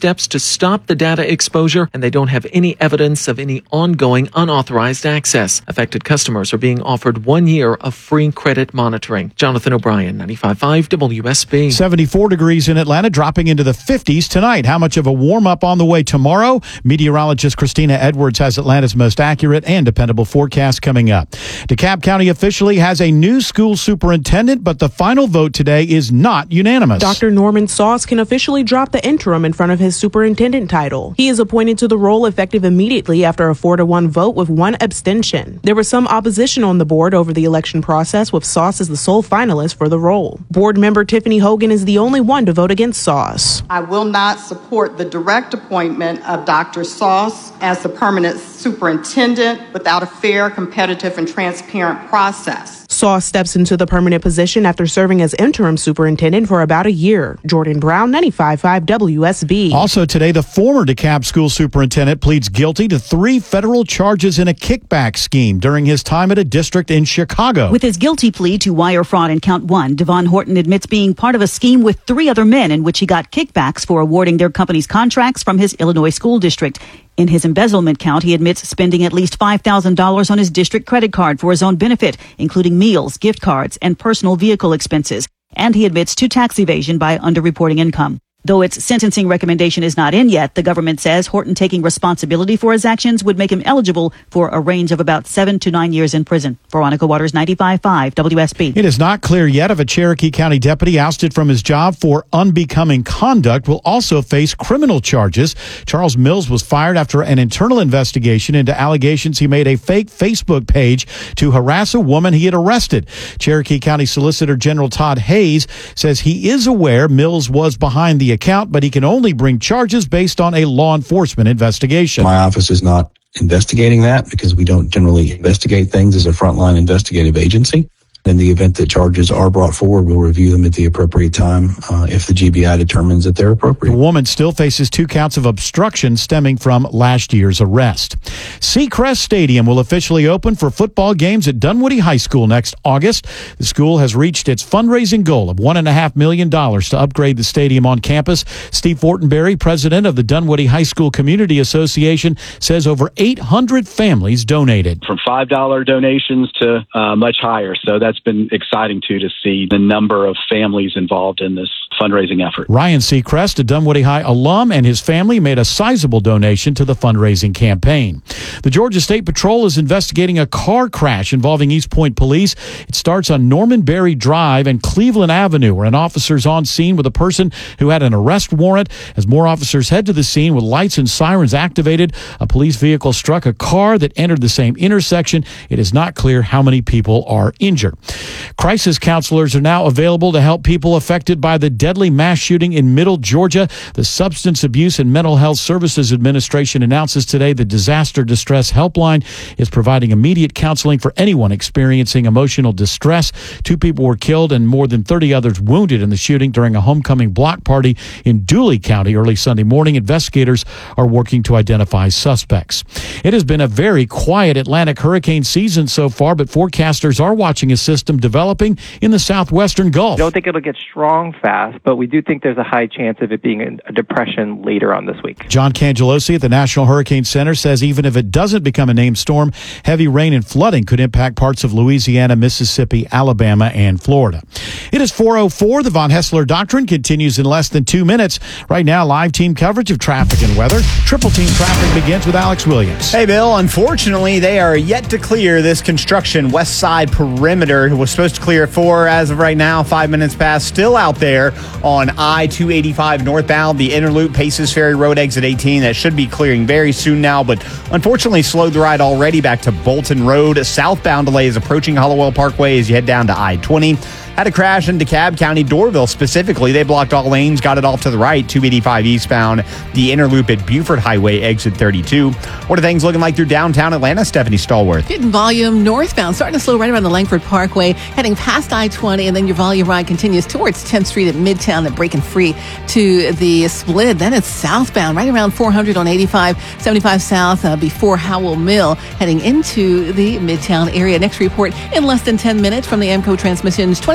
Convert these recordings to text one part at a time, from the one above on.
steps to stop the data exposure, and they don't have any evidence of any ongoing unauthorized access. Affected customers are being offered 1 year of free credit monitoring. Jonathan O'Brien, 95.5 WSB. 74 degrees in Atlanta, dropping into the 50s tonight. How much of a warm-up on the way tomorrow? Meteorologist Christina Edwards has Atlanta's most accurate and dependable forecast coming up. DeKalb County officially has a new school superintendent, but the final vote today is not unanimous. Dr. Norman Sauce can officially drop the interim in front of his superintendent title. He is appointed to the role effective immediately after a 4-1 vote with one abstention. There was some opposition on the board over the election process, with Sauce as the sole finalist for the role. Board member Tiffany Hogan is the only one to vote against Sauce. I will not support the direct appointment of Dr. Sauce as the permanent superintendent without a fair, competitive, and transparent process. Sauce steps into the permanent position after serving as interim superintendent for about a year. Jordan Brown, 95.5 WSB. Also today, the former DeKalb school superintendent pleads guilty to 3 federal charges in a kickback scheme during his time at a district in Chicago. With his guilty plea to wire fraud in count 1, Devon Horton admits being part of a scheme with 3 other men in which he got kickbacks for awarding their company's contracts from his Illinois school district. In his embezzlement count, he admits spending at least $5,000 on his district credit card for his own benefit, including meals, gift cards, and personal vehicle expenses. And he admits to tax evasion by underreporting income. Though its sentencing recommendation is not in yet, the government says Horton taking responsibility for his actions would make him eligible for a range of about 7 to 9 years in prison. Veronica Waters, 95.5 WSB. It is not clear yet if a Cherokee County deputy ousted from his job for unbecoming conduct will also face criminal charges. Charles Mills was fired after an internal investigation into allegations he made a fake Facebook page to harass a woman he had arrested. Cherokee County Solicitor General Todd Hayes says he is aware Mills was behind the account, but he can only bring charges based on a law enforcement investigation. My office is not investigating that because we don't generally investigate things as a frontline investigative agency. In the event that charges are brought forward, we'll review them at the appropriate time if the GBI determines that they're appropriate. The woman still faces 2 counts of obstruction stemming from last year's arrest. Seacrest Stadium will officially open for football games at Dunwoody High School next August. The school has reached its fundraising goal of $1.5 million to upgrade the stadium on campus. Steve Fortenberry, president of the Dunwoody High School Community Association, says over 800 families donated. From $5 donations to much higher. So that's been exciting, too, to see the number of families involved in this fundraising effort. Ryan Seacrest, a Dunwoody High alum, and his family made a sizable donation to the fundraising campaign. The Georgia State Patrol is investigating a car crash involving East Point police. It starts on Norman Berry Drive and Cleveland Avenue, where an officer's on scene with a person who had an arrest warrant. As more officers head to the scene with lights and sirens activated, a police vehicle struck a car that entered the same intersection. It is not clear how many people are injured. Crisis counselors are now available to help people affected by the deadly mass shooting in Middle Georgia. The Substance Abuse and Mental Health Services Administration announces today the Disaster Distress Helpline is providing immediate counseling for anyone experiencing emotional distress. 2 people were killed and more than 30 others wounded in the shooting during a homecoming block party in Dooley County early Sunday morning. Investigators are working to identify suspects. It has been a very quiet Atlantic hurricane season so far, but forecasters are watching a system developing in the southwestern Gulf. Don't think it'll get strong fast, but we do think there's a high chance of it being a depression later on this week. John Cangelosi at the National Hurricane Center says even if it doesn't become a named storm, heavy rain and flooding could impact parts of Louisiana, Mississippi, Alabama, and Florida. It is 4:04. The Von Hessler Doctrine continues in less than 2 minutes. Right now, live team coverage of traffic and weather. Triple team traffic begins with Alex Williams. Hey, Bill. Unfortunately, they are yet to clear this construction west side perimeter. It was supposed to clear at 4 as of right now, 5 minutes past. Still out there on I-285 northbound, the inner loop, Paces Ferry Road, exit 18. That should be clearing very soon now, but unfortunately slowed the ride already back to Bolton Road. Southbound delay is approaching Hollowell Parkway as you head down to I-20. Had a crash in DeKalb County, Dorville specifically. They blocked all lanes, got it off to the right, 285 eastbound, the inner loop at Buford Highway, exit 32. What are things looking like through downtown Atlanta? Stephanie Stallworth. Getting volume northbound, starting to slow right around the Langford Parkway, heading past I-20, and then your volume ride continues towards 10th Street at Midtown and breaking free to the split. Then it's southbound, right around 400 on 85, 75 south before Howell Mill, heading into the Midtown area. Next report in less than 10 minutes from the AMCO Transmissions 24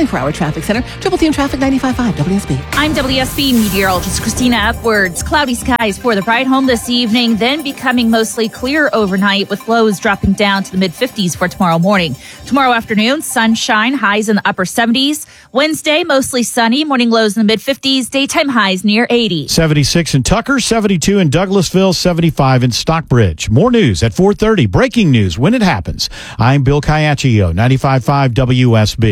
24-hour traffic center, Triple Team Traffic 95.5 WSB. I'm WSB meteorologist Christina Upwards. Cloudy skies for the ride home this evening, then becoming mostly clear overnight with lows dropping down to the mid-50s for tomorrow morning. Tomorrow afternoon, sunshine, highs in the upper 70s. Wednesday, mostly sunny, morning lows in the mid-50s, daytime highs near 80. 76 in Tucker, 72 in Douglasville, 75 in Stockbridge. More news at 4:30. Breaking news when it happens. I'm Bill Caiaccio, 95.5 WSB.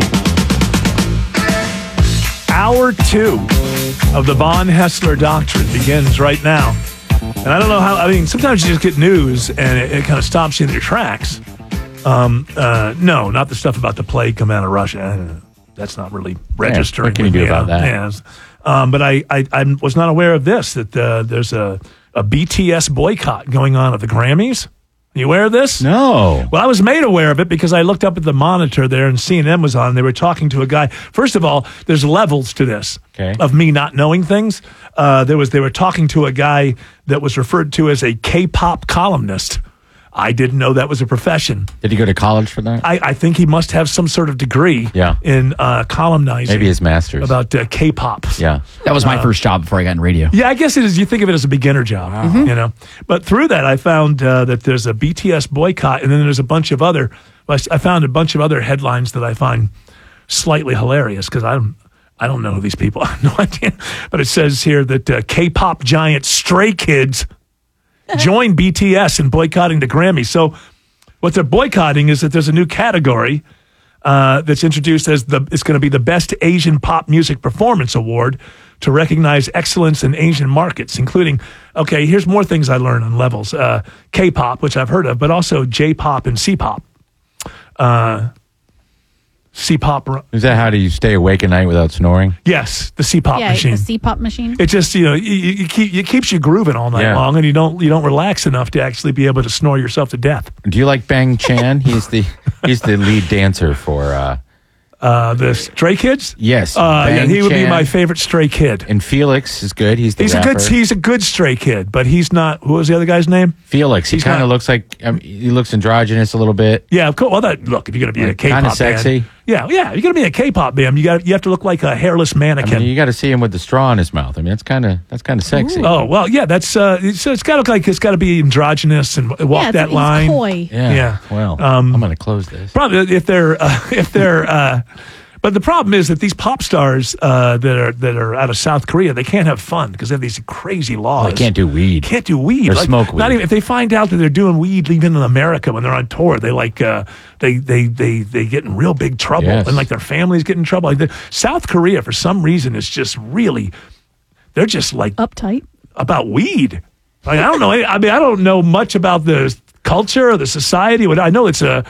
Hour 2 of the Von Hessler Doctrine begins right now. And I don't know how, sometimes you just get news and it kind of stops you in your tracks. No, not the stuff about the plague coming out of Russia. That's not really registering. What can you do about that? Yes. But I was not aware of this, that there's a BTS boycott going on at the Grammys. You aware of this? No. Well, I was made aware of it because I looked up at the monitor there and CNN was on. They were talking to a guy. First of all, there's levels to this of me not knowing things. They were talking to a guy that was referred to as a K-pop columnist. I didn't know that was a profession. Did he go to college for that? I think he must have some sort of degree in columnizing. Maybe his master's. About K-pop. Yeah. That was my first job before I got in radio. Yeah, I guess it is. You think of it as a beginner job, you know. But through that, I found that there's a BTS boycott, and then there's a bunch of other. I found a bunch of other headlines that I find slightly hilarious because I don't know who these people. I have no idea. But it says here that K-pop giant Stray Kids join BTS in boycotting the Grammys. So what they're boycotting is that there's a new category that's introduced as it's going to be the Best Asian Pop Music Performance Award to recognize excellence in Asian markets, including, here's more things I learned on levels. K-pop, which I've heard of, but also J-pop and C-pop. C-pop. Is that how do you stay awake at night without snoring? Yes, the C-pop machine. Yeah, the C-pop machine. It just it keeps you grooving all night long, and you don't relax enough to actually be able to snore yourself to death. Do you like Bang Chan? He's the lead dancer for the Stray Kids. Yes, he would be my favorite Stray Kid. And Felix is good. He's a good Stray Kid, but he's not. Who was the other guy's name? Felix. He kind of looks like he looks androgynous a little bit. Yeah, cool. Well, look, if you're going to be a K-pop kind of sexy. band, yeah, you're going to be a K-pop band. You have to look like a hairless mannequin. You got to see him with the straw in his mouth. That's kind of sexy. Ooh. Oh well, yeah. That's so it's got to look like it's got to be androgynous and walk that line. Coy. Yeah. Well, I'm going to close this. Probably if they're. But the problem is that these pop stars that are out of South Korea, they can't have fun because they have these crazy laws. They can't do weed. Or smoke weed. Not even if they find out that they're doing weed, even in America when they're on tour, they they get in real big trouble, and their families get in trouble. South Korea, for some reason, is just really they're just uptight about weed. I don't know. I don't know much about the culture or the society. I know it's a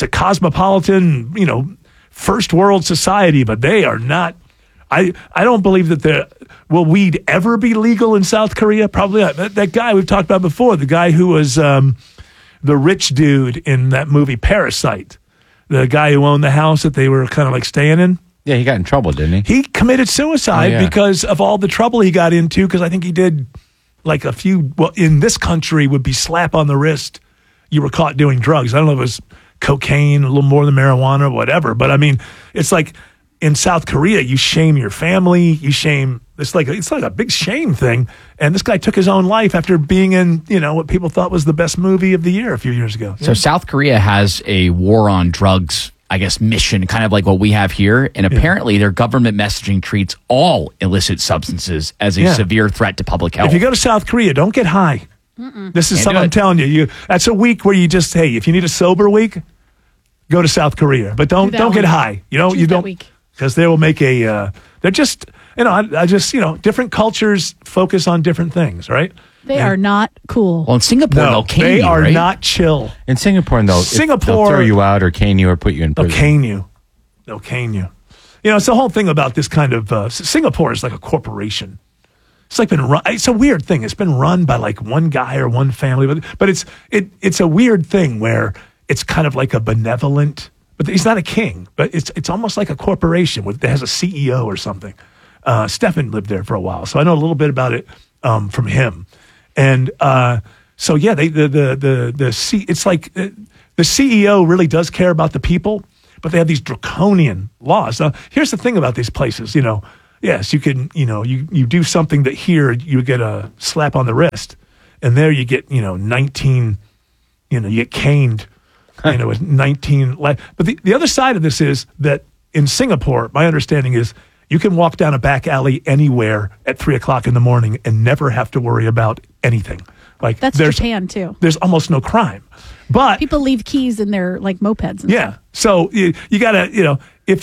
cosmopolitan, first world society, but they are not. I don't believe that will weed ever be legal in South Korea? Probably not. That guy we've talked about before, the guy who was the rich dude in that movie Parasite, the guy who owned the house that they were kind of staying in. Yeah, he got in trouble, didn't he? He committed suicide because of all the trouble he got into, because I think he did a few, in this country would be slap on the wrist. You were caught doing drugs. I don't know if it was cocaine, a little more than marijuana or whatever. But it's like in South Korea, you shame your family, it's like a big shame thing. And this guy took his own life after being in, what people thought was the best movie of the year a few years ago. So South Korea has a war on drugs, I guess, mission, kind of like what we have here. And apparently their government messaging treats all illicit substances as a severe threat to public health. If you go to South Korea, don't get high. This is something I'm telling you. That's a week where you just, if you need a sober week, go to South Korea, but don't get high. You don't, because they will make they're just, different cultures focus on different things, right? They are not cool. Well, in Singapore, they'll cane you, they are right? not chill. In Singapore, they'll throw you out or cane you or put you in prison. They'll cane you. It's the whole thing about this kind of, Singapore is like a corporation. It's been run. It's a weird thing. It's been run by one guy or one family, but it's a weird thing where it's kind of like a benevolent. But he's not a king. But it's almost like a corporation that has a CEO or something. Stefan lived there for a while, so I know a little bit about it from him. And so it's like the CEO really does care about the people, but they have these draconian laws. Now, here's the thing about these places, yes, you can, you do something that here you get a slap on the wrist, and there you get, 19, you get caned, with 19. But the other side of this is that in Singapore, my understanding is you can walk down a back alley anywhere at 3:00 in the morning and never have to worry about anything. Like That's Japan too. There's almost no crime, but people leave keys in their mopeds. And stuff. So you gotta, if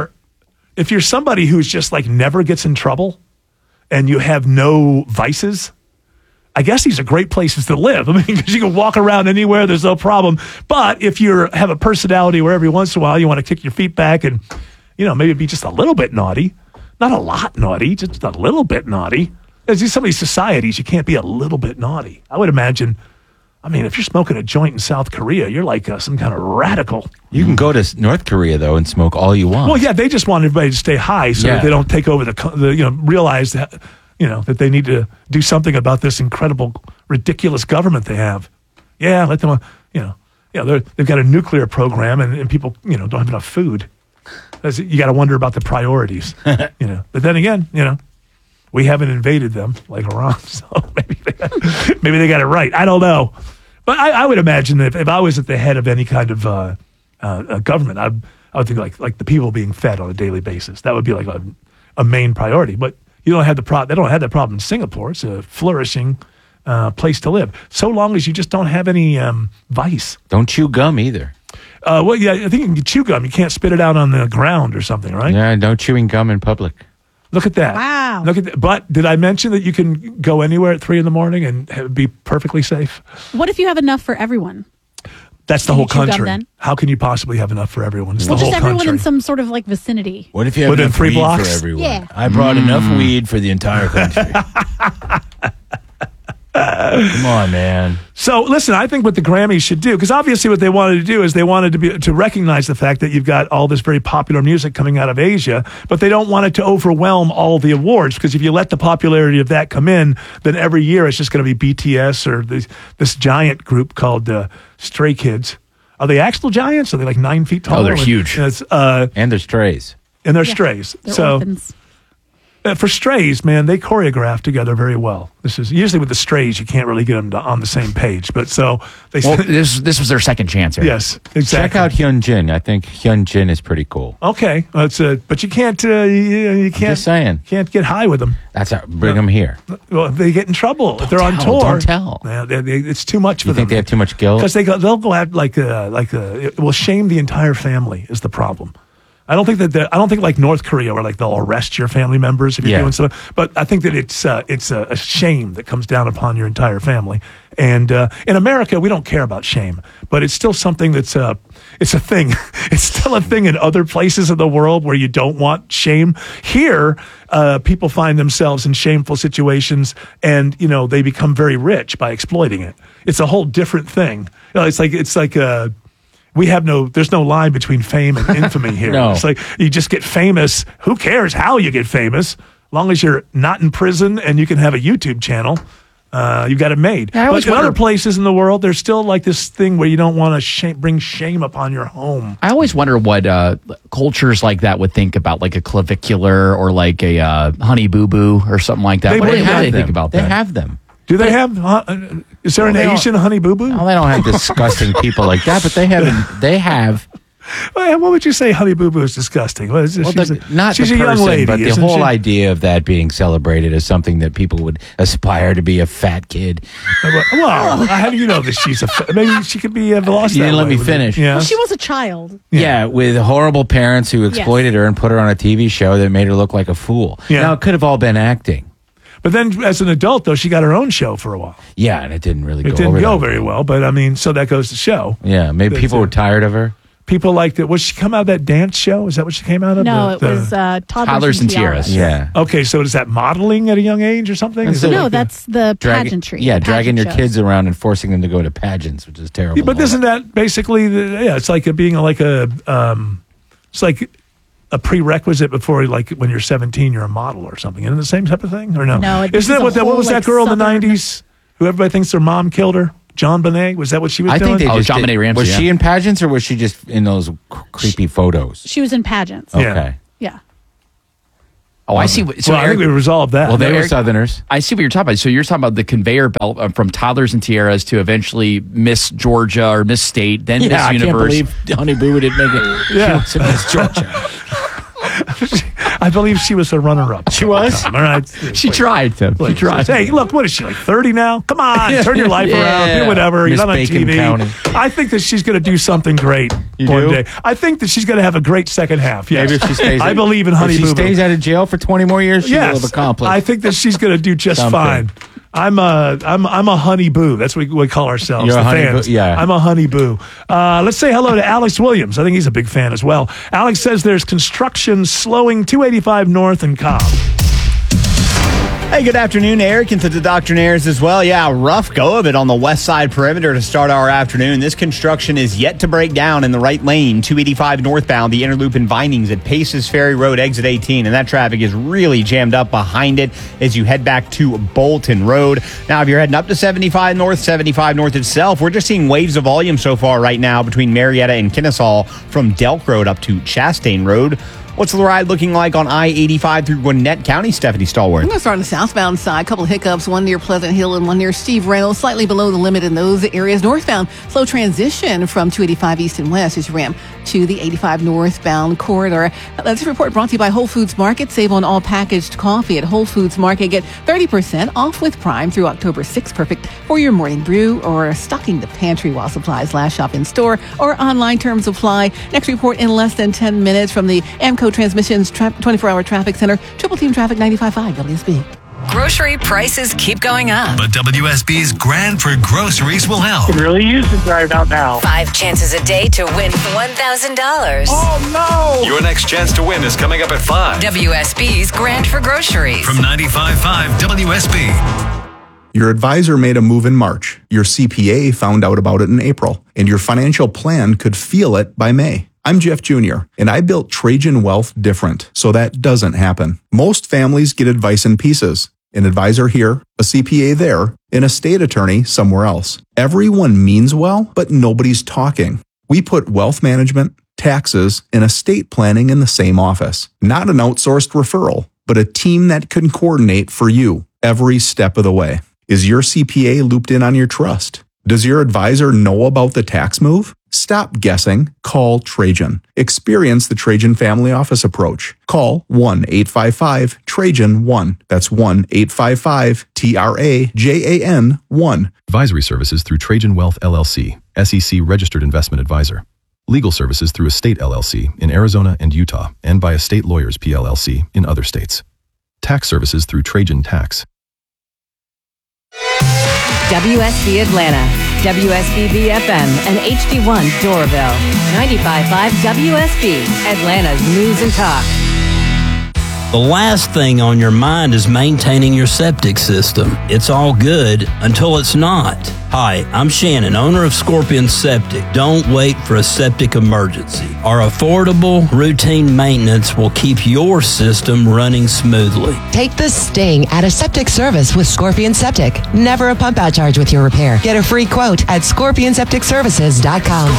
you're somebody who's just never gets in trouble and you have no vices, I guess these are great places to live. I mean, because you can walk around anywhere, there's no problem. But if you have a personality where every once in a while you want to kick your feet back and, maybe be just a little bit naughty, not a lot naughty, just a little bit naughty. There's some of these societies, you can't be a little bit naughty. I would imagine, if you're smoking a joint in South Korea, you're like some kind of radical. You can go to North Korea, though, and smoke all you want. Well, yeah, they just want everybody to stay high so that they don't take over realize that, that they need to do something about this incredible, ridiculous government they have. Yeah, let them, they've got a nuclear program and people, don't have enough food. You got to wonder about the priorities, But then again, we haven't invaded them like Iran, so maybe they got it right. I don't know. But I would imagine that if I was at the head of any kind of government, I would think like the people being fed on a daily basis. That would be like a main priority. But you don't have the problem. They don't have that problem in Singapore. It's a flourishing place to live. So long as you just don't have any vice. Don't chew gum either. I think you can chew gum. You can't spit it out on the ground or something, right? Yeah, no chewing gum in public. Look at that. Wow. Look at that. But did I mention that you can go anywhere at 3 a.m. and be perfectly safe? What if you have enough for everyone? That's the Can whole you chew gum country. then? How can you possibly have enough for everyone? It's the Well, whole just everyone country. in some sort of vicinity. What if you have Within enough 3 weed blocks? for everyone? Yeah. I brought enough weed for the entire country. Come on, man. So, listen, I think what the Grammys should do, because obviously what they wanted to do is they wanted to recognize the fact that you've got all this very popular music coming out of Asia, but they don't want it to overwhelm all the awards, because if you let the popularity of that come in, then every year it's just going to be BTS or this giant group called Stray Kids. Are they actual giants? Are they 9 feet tall? Oh, they're huge. And they're strays. And they're strays. They're orphans. For strays, man, they choreograph together very well. This is usually with the strays, you can't really get them on the same page. But so they. Well, this was their second chance here. Yes, exactly. Check out Hyunjin. I think Hyunjin is pretty cool. Okay, but you can't. You can't. Just saying. Can't get high with them. That's bring them here. Well, they get in trouble if they're on tour. Don't tell. Yeah, it's too much for You them. think they have too much guilt? Because they'll go out it will shame the entire family is the problem. I don't think like North Korea where they'll arrest your family members if you're doing something. But I think that it's a shame that comes down upon your entire family. And in America, we don't care about shame, but it's still something it's a thing. It's still a thing in other places of the world where you don't want shame. Here, people find themselves in shameful situations, and they become very rich by exploiting it. It's a whole different thing. It's like there's no line between fame and infamy here. No. It's like you just get famous. Who cares how you get famous? As long as you're not in prison and you can have a YouTube channel, you got it made. But in other places in the world, there's still this thing where you don't want to bring shame upon your home. I always wonder what cultures like that would think about a clavicular or a Honey Boo Boo or something like that. What do they think about that? They have them. Do they have? Is there an Asian Honey Boo Boo? No, they don't have disgusting people like that, but they have. What would you say Honey Boo Boo is disgusting? She's Not a the young person, lady, but the isn't whole she? idea of that being celebrated as something that people would aspire to be a fat kid. Well, how do you know that she's maybe she could be lost? You that didn't let way me with finish. it. Yeah. Well, she was a child. Yeah, with horrible parents who exploited her and put her on a TV show that made her look like a fool. Yeah. Now, it could have all been acting. But then, as an adult, though, she got her own show for a while. Yeah, and it didn't really go It didn't over go that very well. well, but so that goes to show. Yeah, maybe That's people it. were tired of her. People liked it. Was she come out of that dance show? Is that what she came out of? No, it was Toddlers and Tiaras. Yeah. Okay, so is that modeling at a young age or something? Is it No, like that's the pageantry. Yeah, dragging your pageant shows. kids around and forcing them to go to pageants, which is terrible. Yeah, but isn't that basically it's like being it's like a prerequisite before when you're 17 you're a model or something. Isn't it the same type of thing or no? No, Isn't it what was that girl in the Southern- 90s who everybody thinks their mom killed her? John Bonet? Was that what she was I doing? think they just John did- Benet Ramsey, Was yeah. she in pageants or was she just in those creepy photos? She was in pageants. Okay. Yeah. Oh, I see. So I think we resolved that. Well, they were Southerners. I see what you're talking about. So you're talking about the conveyor belt from toddlers and tiaras to eventually Miss Georgia or Miss State, then Miss I Universe. can't believe Honey Boo didn't make it. Yeah. She was Miss Georgia. I believe she was a runner-up. She was? All right. She tried, Tim. She tried. Hey, look, what is she, like 30 now? Come on, turn your life around, do whatever. Miss You're not on Bacon TV. County. I think that she's going to do something great one day. I think that she's going to have a great second half. Yes. Maybe if she stays. I believe in Honey If she Boo Boo. stays out of jail for 20 more years, she will have accomplished. I think that she's going to do just Something. fine. I'm a honey boo. That's what we call ourselves. You're the a honey fans. boo, yeah. I'm a honey boo. Let's say hello to Alex Williams. I think he's a big fan as well. Alex says there's construction slowing 285 North and Cobb. Hey, good afternoon, Eric, and to the Doctrinaires as well. Yeah, rough go of it on the west side perimeter to start our afternoon. This construction is yet to break down in the right lane, 285 northbound, the Interloop in Vinings at Paces Ferry Road, exit 18, and that traffic is really jammed up behind it as you head back to Bolton Road. Now, if you're heading up to 75 North itself, we're just seeing waves of volume so far right now between Marietta and Kennesaw from Delk Road up to Chastain Road. What's the ride looking like on I-85 through Gwinnett County, Stephanie Stallworth? I'm going to start on the southbound side. A couple of hiccups, one near Pleasant Hill and one near Steve Reynolds, slightly below the limit in those areas. Northbound, slow transition from 285 east and west as you ramp to the 85 northbound corridor. This report brought to you by Whole Foods Market. Save on all packaged coffee at Whole Foods Market. Get 30% off with Prime through October 6th. Perfect for your morning brew or stocking the pantry while supplies last. Shop in store or online. Terms apply. Next report in less than 10 minutes from the AMCO Transmissions 24-hour traffic center. Triple Team Traffic 95.5 WSB. Grocery prices keep going up. But WSB's Grand for Groceries will help. Could really use the drive out now. 5 chances a day to win $1,000. Oh, no! Your next chance to win is coming up at 5. WSB's Grand for Groceries. From 95.5 WSB. Your advisor made a move in March. Your CPA found out about it in April. And your financial plan could feel it by May. I'm Jeff Jr., and I built Trajan Wealth different, so that doesn't happen. Most families get advice in pieces. An advisor here, a CPA there, an estate attorney somewhere else. Everyone means well, but nobody's talking. We put wealth management, taxes, and estate planning in the same office. Not an outsourced referral, but a team that can coordinate for you every step of the way. Is your CPA looped in on your trust? Does your advisor know about the tax move? Stop guessing. Call Trajan. Experience the Trajan Family Office approach. Call 1-855-TRAJAN-1. That's 1-855-TRAJAN-1. Advisory services through Trajan Wealth LLC, SEC registered investment advisor. Legal services through Estate LLC in Arizona and Utah and by Estate Lawyers PLLC in other states. Tax services through Trajan Tax. WSB Atlanta, WSB FM, and HD1 Doraville. 95.5 WSB, Atlanta's News and Talk. The last thing on your mind is maintaining your septic system. It's all good until it's not. Hi, I'm Shannon, owner of Scorpion Septic. Don't wait for a septic emergency. Our affordable, routine maintenance will keep your system running smoothly. Take the sting out of septic service with Scorpion Septic. Never a pump out charge with your repair. Get a free quote at scorpionsepticservices.com.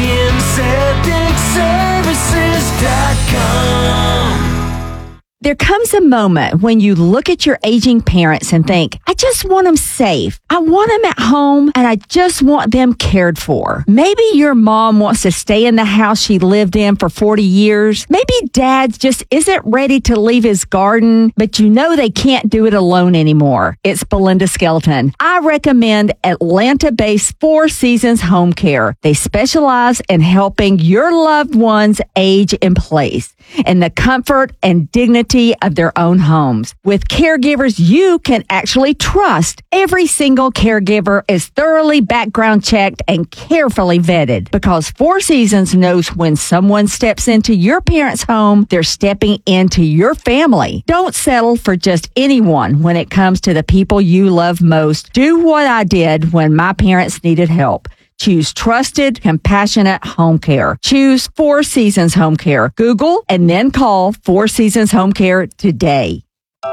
ScorpionSepticServices.com. There comes a moment when you look at your aging parents and think, I just want them safe. I want them at home and I just want them cared for. Maybe your mom wants to stay in the house she lived in for 40 years. Maybe dad just isn't ready to leave his garden, but you know they can't do it alone anymore. It's Belinda Skelton. I recommend Atlanta-based Four Seasons Home Care. They specialize in helping your loved ones age in place in the comfort and dignity of their own homes. With caregivers you can actually trust, every single caregiver is thoroughly background checked and carefully vetted because Four Seasons knows when someone steps into your parents' home, they're stepping into your family. Don't settle for just anyone when it comes to the people you love most. Do what I did when my parents needed help. Choose trusted, compassionate home care. Choose Four Seasons Home Care. Google and then call Four Seasons Home Care today.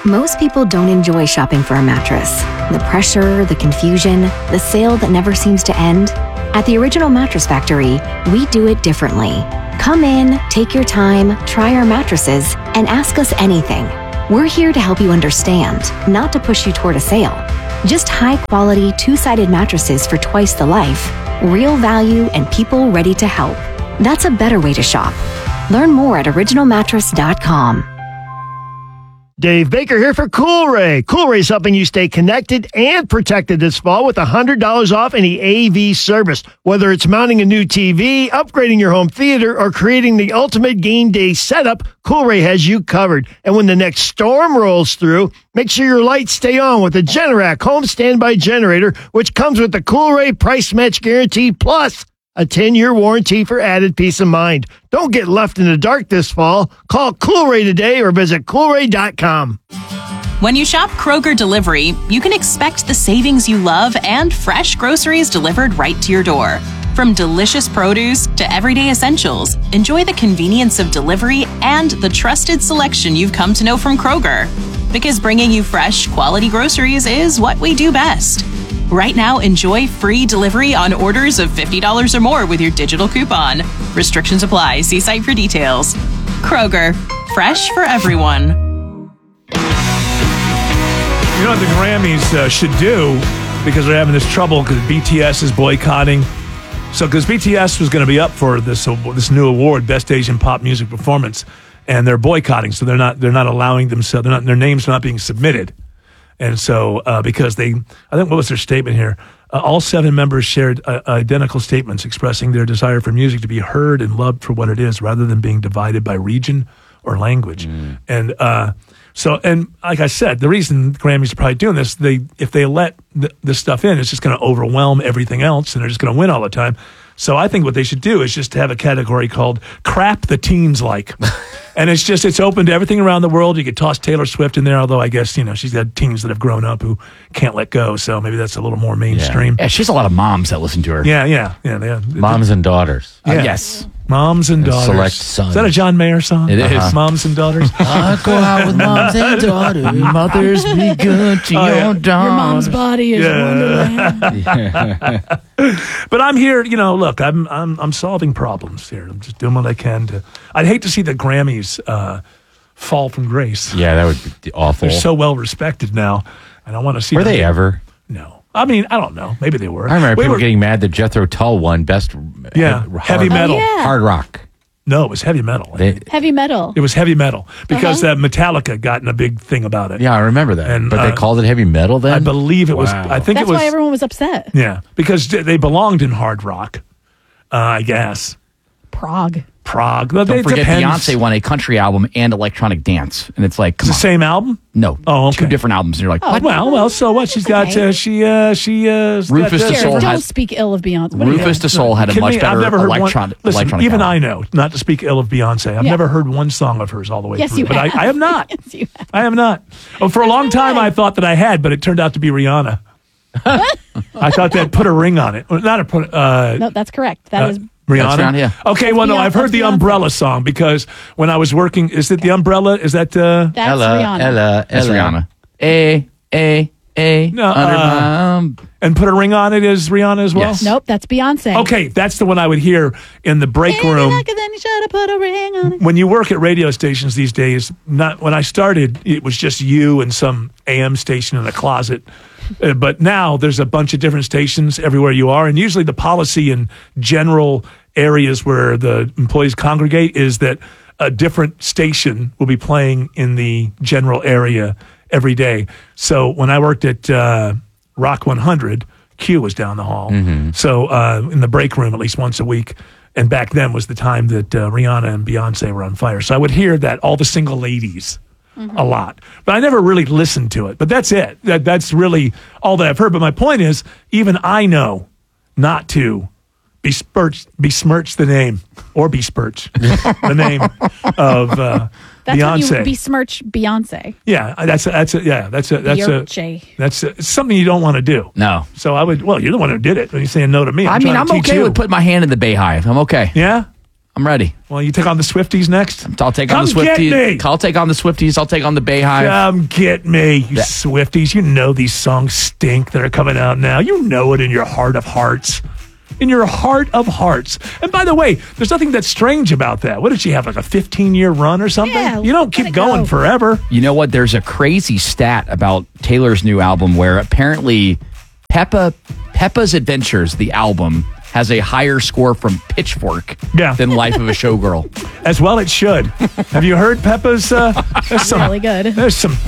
Most people don't enjoy shopping for a mattress. The pressure, the confusion, the sale that never seems to end. At the Original Mattress Factory, we do it differently. Come in, take your time, try our mattresses, and ask us anything. We're here to help you understand, not to push you toward a sale. Just high-quality, two-sided mattresses for twice the life, real value, and people ready to help. That's a better way to shop. Learn more at originalmattress.com. Dave Baker here for Coolray. Coolray is helping you stay connected and protected this fall with $100 off any AV service. Whether it's mounting a new TV, upgrading your home theater, or creating the ultimate game day setup, Coolray has you covered. And when the next storm rolls through, make sure your lights stay on with the Generac home standby generator, which comes with the Coolray price match guarantee plus a 10-year warranty for added peace of mind. Don't get left in the dark this fall. Call Coolray today or visit Coolray.com. When you shop Kroger Delivery, you can expect the savings you love and fresh groceries delivered right to your door. From delicious produce to everyday essentials, enjoy the convenience of delivery and the trusted selection you've come to know from Kroger. Because bringing you fresh, quality groceries is what we do best. Right now, enjoy free delivery on orders of $50 or more with your digital coupon. Restrictions apply. See site for details. Kroger, fresh for everyone. You know what the Grammys should do, because they're having this trouble because BTS is boycotting. So, because BTS was going to be up for this new award, Best Asian Pop Music Performance, and they're boycotting. So they're not allowing themselves. Their names are not being submitted. And so, because I think, what was their statement here? All 7 members shared identical statements expressing their desire for music to be heard and loved for what it is, rather than being divided by region or language. And and like I said, the reason the Grammys are probably doing this, if they let this stuff in, it's just going to overwhelm everything else, and they're just going to win all the time. So I think what they should do is just have a category called "Crap the Teens Like." And it's open to everything around the world. You could toss Taylor Swift in there, although I guess, she's got teens that have grown up who can't let go. So maybe that's a little more mainstream. Yeah, she has a lot of moms that listen to her. Yeah. Moms and daughters. Yes. Moms and daughters. Select sons. Is that a John Mayer song? It is. Moms and daughters. I go out with moms and daughters. Mothers be good to your daughters. Your mom's body is Wonderland. But I'm here, look, I'm solving problems here. I'm just doing what I can to. I'd hate to see the Grammys fall from grace. Yeah, that would be awful. They're so well respected now, and I want to see. Were they ever? No. I mean, I don't know. Maybe they were. I remember people getting mad that Jethro Tull won best heavy metal. Hard rock. No, it was heavy metal. Heavy metal. It was heavy metal because Metallica got in a big thing about it. Yeah, I remember that. But they called it heavy metal then? I believe it was. I think That's it was. why everyone was upset. Yeah, because they belonged in hard rock, I guess. Prague. Well, Don't forget, Beyonce won a country album and electronic dance, and it's like, come on. The same album? No. Oh, okay. 2 different albums. And you're like, what? Well, so what? She's got Rufus Du Sol. Don't speak ill of Beyonce. Rufus Du Sol had a much better electronic even album. I know, not to speak ill of Beyonce. I've never heard one song of hers all the way through. You but have. I have not. Yes, you have. I have not. Oh, for a long time, I thought that I had, but it turned out to be Rihanna. I thought they'd put a ring on it. Not a put. No, that's correct. That is. Rihanna? Rihanna, yeah. Okay, well, no, I've heard the Umbrella song because when I was working, is it the Umbrella? Is that That's Rihanna. That's Rihanna. No, and put a ring on it is Rihanna as well? Yes. Nope, that's Beyonce. Okay, that's the one I would hear in the break room. Then you should have put a ring on it. When you work at radio stations these days, not when I started, it was just you and some AM station in a closet. But now there's a bunch of different stations everywhere you are. And usually the policy in general areas where the employees congregate is that a different station will be playing in the general area every day. So when I worked at Rock 100, Q was down the hall. Mm-hmm. So in the break room at least once a week. And back then was the time that Rihanna and Beyonce were on fire. So I would hear that, all the single ladies. A lot, but I never really listened to it. But that's it. That's really all that I've heard. But my point is, even I know not to besmirch the name or besmirch the name of That's Beyonce. when you besmirch Beyonce. Yeah, that's something you don't want to do. No. So I would. Well, you're the one who did it. When you're saying no to me, I'm okay with putting my hand in the Bayhive. I'm okay. Yeah. I'm ready. Well, you take on the Swifties next? I'll take on the Swifties. I'll take on the Swifties. I'll take on the Bayhive. Come get me, you Swifties. You know these songs stink that are coming out now. You know it in your heart of hearts. In your heart of hearts. And by the way, there's nothing that's strange about that. What did she have, like a 15-year run or something? Yeah, you don't keep going forever. You know what? There's a crazy stat about Taylor's new album where apparently Peppa's Adventures, the album, has a higher score from Pitchfork than Life of a Showgirl. As well it should. Have you heard Peppa's? Really good. There's some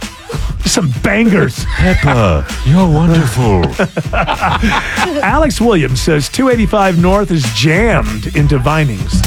bangers. Peppa, you're wonderful. Alex Williams says 285 North is jammed into Vinings.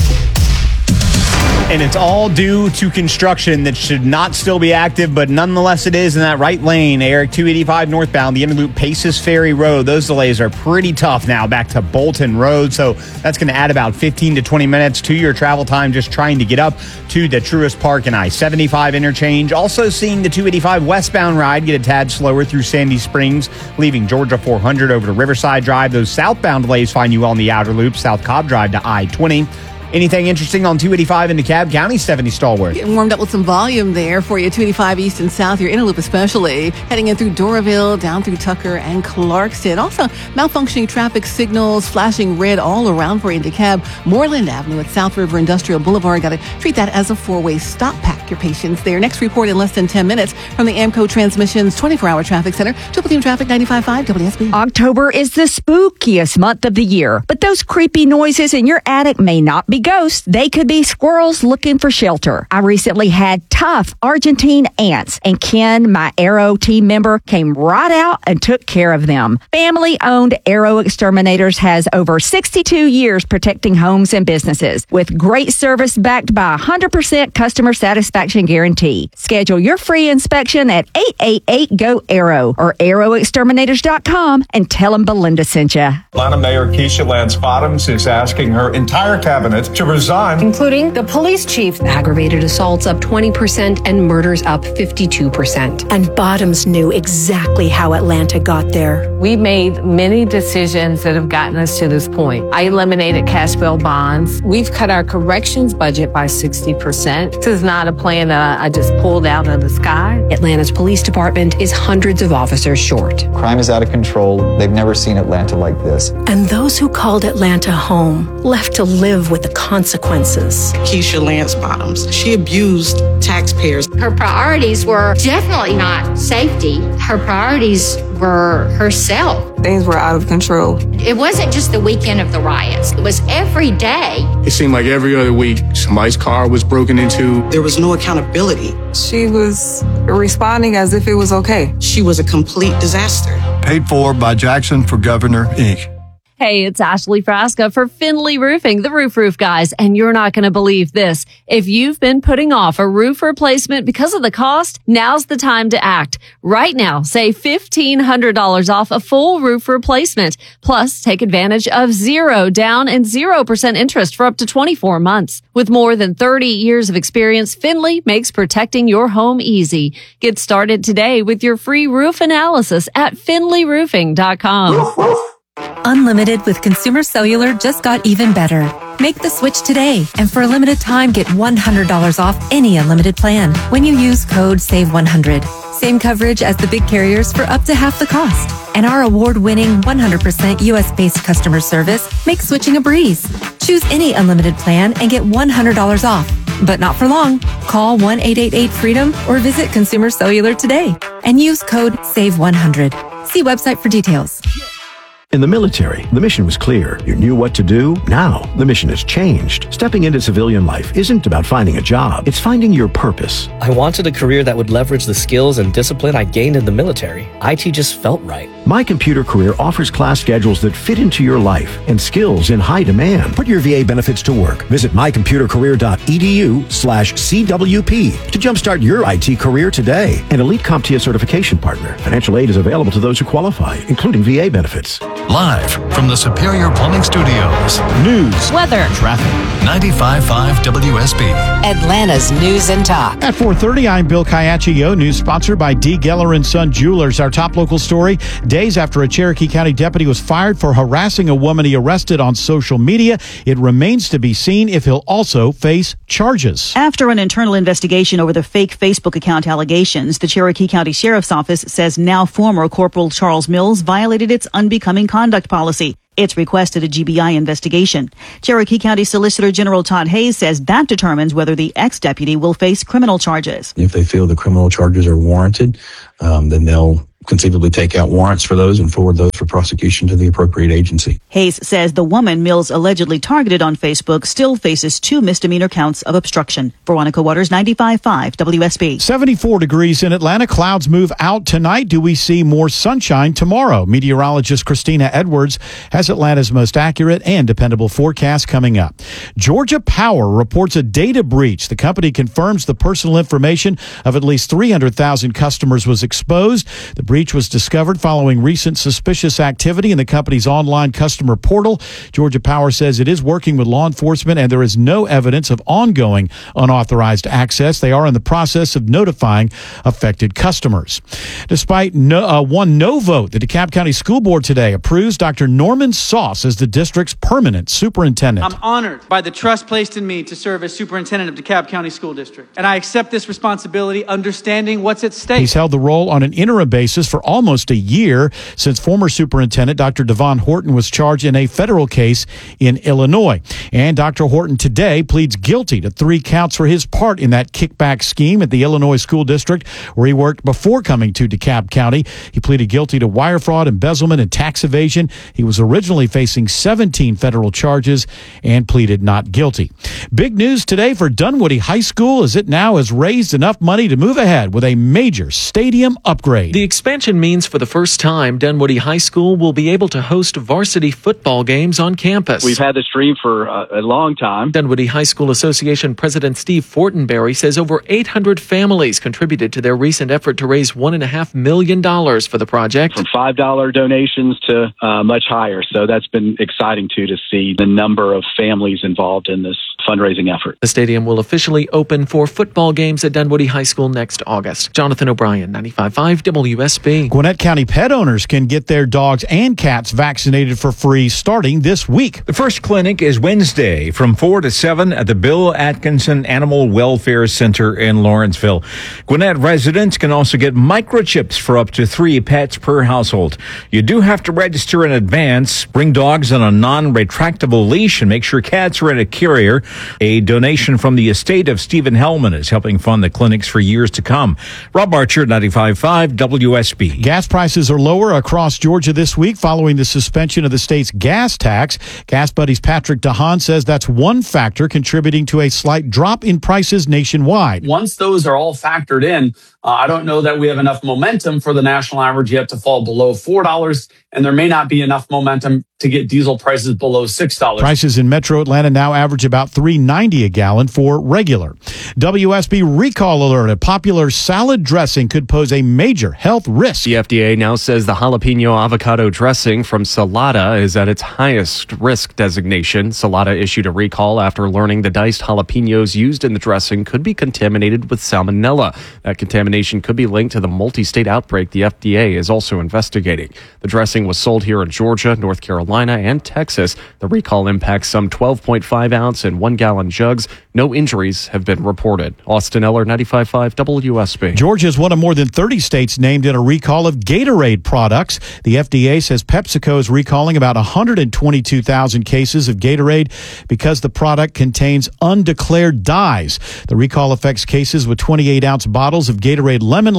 And it's all due to construction that should not still be active, but nonetheless it is in that right lane. Eric, 285 northbound, the Interloop Paces Ferry Road. Those delays are pretty tough now back to Bolton Road. So that's going to add about 15 to 20 minutes to your travel time just trying to get up to the Truist Park and I-75 interchange. Also seeing the 285 westbound ride get a tad slower through Sandy Springs, leaving Georgia 400 over to Riverside Drive. Those southbound delays find you on the outer loop, South Cobb Drive to I-20. Anything interesting on 285 in DeKalb County? 70 Stallworth. Getting warmed up with some volume there for you. 285 east and south, your Interloop especially. Heading in through Doraville, down through Tucker and Clarkston. Also, malfunctioning traffic signals, flashing red all around for you in DeKalb. Moreland Avenue at South River Industrial Boulevard. Got to treat that as a four-way stop. Pack your patience there. Next report in less than 10 minutes from the AMCO Transmissions 24-hour traffic center. Triple Team Traffic 95.5 WSB. October is the spookiest month of the year, but those creepy noises in your attic may not be ghosts. They could be squirrels looking for shelter. I recently had tough Argentine ants, and Ken, my Arrow team member, came right out and took care of them. Family-owned Arrow Exterminators has over 62 years protecting homes and businesses with great service backed by 100% customer satisfaction guarantee. Schedule your free inspection at 888-GO-ARROW or arrowexterminators.com and tell them Belinda sent you. Atlanta Mayor Keisha Lance Bottoms is asking her entire cabinet to resign, including the police chief. Aggravated assaults up 20% and murders up 52%. And Bottoms knew exactly how Atlanta got there. We made many decisions that have gotten us to this point. I eliminated cash bail bonds. We've cut our corrections budget by 60%. This is not a plan that I just pulled out of the sky. Atlanta's police department is hundreds of officers short. Crime is out of control. They've never seen Atlanta like this. And those who called Atlanta home left to live with the consequences. Keisha Lance Bottoms, she abused taxpayers. Her priorities were definitely not safety. Her priorities were herself. Things were out of control. It wasn't just the weekend of the riots. It was every day. It seemed like every other week, somebody's car was broken into. There was no accountability. She was responding as if it was okay. She was a complete disaster. Paid for by Jackson for Governor, Inc. Hey, it's Ashley Frasca for Finley Roofing, the roof guys, and you're not going to believe this. If you've been putting off a roof replacement because of the cost, now's the time to act. Right now, save $1,500 off a full roof replacement. Plus, take advantage of 0 down and 0% interest for up to 24 months. With more than 30 years of experience, Finley makes protecting your home easy. Get started today with your free roof analysis at finleyroofing.com. Unlimited with Consumer Cellular just got even better. Make the switch today, and for a limited time, get $100 off any unlimited plan when you use code SAVE100. Same coverage as the big carriers for up to half the cost. And our award-winning 100% U.S.-based customer service makes switching a breeze. Choose any unlimited plan and get $100 off. But not for long. Call 1-888-FREEDOM or visit Consumer Cellular today and use code SAVE100. See website for details. In the military, the mission was clear. You knew what to do. Now, the mission has changed. Stepping into civilian life isn't about finding a job. It's finding your purpose. I wanted a career that would leverage the skills and discipline I gained in the military. IT just felt right. My Computer Career offers class schedules that fit into your life and skills in high demand. Put your VA benefits to work. Visit mycomputercareer.edu/CWP to jumpstart your IT career today. An Elite CompTIA certification partner. Financial aid is available to those who qualify, including VA benefits. Live from the Superior Plumbing Studios. News, weather, traffic. 95.5 WSB. Atlanta's News and Talk. At 4:30, I'm Bill Caiaccio. News sponsored by D. Geller & Son Jewelers. Our top local story, dead days after a Cherokee County deputy was fired for harassing a woman he arrested on social media. It remains to be seen if he'll also face charges. After an internal investigation over the fake Facebook account allegations, the Cherokee County Sheriff's Office says now former Corporal Charles Mills violated its unbecoming conduct policy. It's requested a GBI investigation. Cherokee County Solicitor General Todd Hayes says that determines whether the ex-deputy will face criminal charges. If they feel the criminal charges are warranted, then they'll conceivably take out warrants for those and forward those for prosecution to the appropriate agency. Hayes says the woman Mills allegedly targeted on Facebook still faces 2 misdemeanor counts of obstruction. Veronica Waters, 95.5 WSB. 74 degrees in Atlanta. Clouds move out tonight. Do we see more sunshine tomorrow? Meteorologist Christina Edwards has Atlanta's most accurate and dependable forecast coming up. Georgia Power reports a data breach. The company confirms the personal information of at least 300,000 customers was exposed. The breach was discovered following recent suspicious activity in the company's online customer portal. Georgia Power says it is working with law enforcement and there is no evidence of ongoing unauthorized access. They are in the process of notifying affected customers. Despite one no vote, the DeKalb County School Board today approves Dr. Norman Sauce as the district's permanent superintendent. I'm honored by the trust placed in me to serve as superintendent of DeKalb County School District, and I accept this responsibility understanding what's at stake. He's held the role on an interim basis for almost a year since former superintendent Dr. Devon Horton was charged in a federal case in Illinois. And Dr. Horton today pleads guilty to 3 counts for his part in that kickback scheme at the Illinois School District where he worked before coming to DeKalb County. He pleaded guilty to wire fraud, embezzlement, and tax evasion. He was originally facing 17 federal charges and pleaded not guilty. Big news today for Dunwoody High School as it now has raised enough money to move ahead with a major stadium upgrade. The expansion means for the first time, Dunwoody High School will be able to host varsity football games on campus. We've had this dream for a long time. Dunwoody High School Association President Steve Fortenberry says over 800 families contributed to their recent effort to raise $1.5 million for the project. From $5 donations to much higher. So that's been exciting, too, to see the number of families involved in this fundraising effort. The stadium will officially open for football games at Dunwoody High School next August. Jonathan O'Brien, 95.5 WSB. Gwinnett County pet owners can get their dogs and cats vaccinated for free starting this week. The first clinic is Wednesday from 4 to 7 at the Bill Atkinson Animal Welfare Center in Lawrenceville. Gwinnett residents can also get microchips for up to 3 pets per household. You do have to register in advance, bring dogs on a non-retractable leash, and make sure cats are in a carrier. A donation from the estate of Stephen Hellman is helping fund the clinics for years to come. Rob Archer, 95.5 WSB. Gas prices are lower across Georgia this week following the suspension of the state's gas tax. Gas Buddy's Patrick DeHaan says that's one factor contributing to a slight drop in prices nationwide. Once those are all factored in, I don't know that we have enough momentum for the national average yet to fall below $4, and there may not be enough momentum to get diesel prices below $6. Prices in Metro Atlanta now average about $3.90 a gallon for regular. WSB recall alert. A popular salad dressing could pose a major health risk. The FDA now says the jalapeno avocado dressing from Salata is at its highest risk designation. Salata issued a recall after learning the diced jalapenos used in the dressing could be contaminated with salmonella. That contamination could be linked to the multi-state outbreak the FDA is also investigating. The dressing was sold here in Georgia, North Carolina, and Texas. The recall impacts some 12.5 ounce and 1 gallon jugs. No injuries have been reported. Austin Eller, 95.5 WSB. Georgia is one of more than 30 states named in a recall of Gatorade products. The FDA says PepsiCo is recalling about 122,000 cases of Gatorade because the product contains undeclared dyes. The recall affects cases with 28-ounce bottles of Gatorade Lemon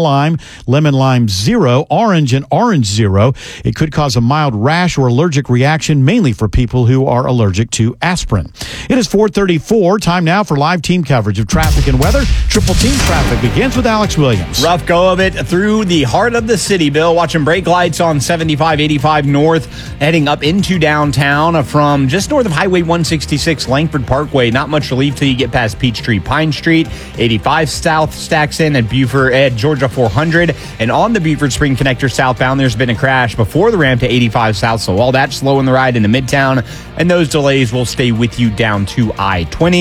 Lime Zero, Orange, and Orange Zero. It could cause a mild rash or allergic reaction, mainly for people who are allergic to aspirin. It is 4:34. Time now for live team coverage of traffic and weather. Triple Team Traffic begins with Alex Williams. Rough go of it through the heart of the city, Bill. Watching brake lights on 75-85 north, heading up into downtown from just north of Highway 166, Langford Parkway. Not much relief till you get past Peachtree, Pine Street. 85 south stacks in at Buford at Georgia 400. And on the Buford Spring Connector southbound, there's been a crash before the ramp to 85 south. So all that slowing the ride into Midtown. And those delays will stay with you down to I-20.